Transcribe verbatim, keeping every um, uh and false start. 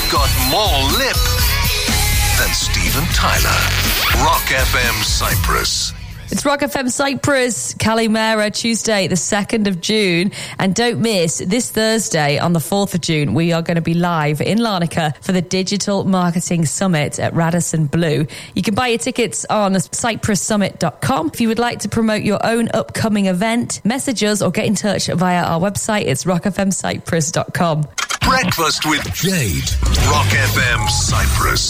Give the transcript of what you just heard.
got more lip than Steven Tyler. Rock F M Cyprus. It's Rock F M Cyprus, Kalimera, Tuesday, the second of June. And don't miss, this Thursday on the fourth of June, we are going to be live in Larnaca for the Digital Marketing Summit at Radisson Blu. You can buy your tickets on cyprus summit dot com. If you would like to promote your own upcoming event, message us or get in touch via our website. It's rock f m cyprus dot com. Breakfast with Jade. Rock F M Cyprus.